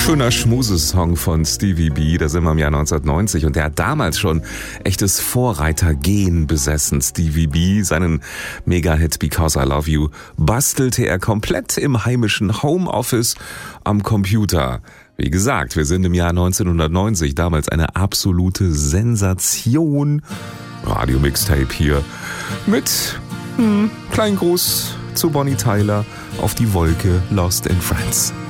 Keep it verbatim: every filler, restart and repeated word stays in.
Schöner Schmusesong von Stevie B, da sind wir im Jahr neunzehnhundertneunzig und der hat damals schon echtes Vorreitergehen besessen. Stevie B, seinen Mega-Hit Because I Love You, bastelte er komplett im heimischen Homeoffice am Computer. Wie gesagt, wir sind im Jahr neunzehnhundertneunzig, damals eine absolute Sensation. Radio-Mixtape hier mit hm, Kleingruß zu Bonnie Tyler auf die Wolke Lost in France.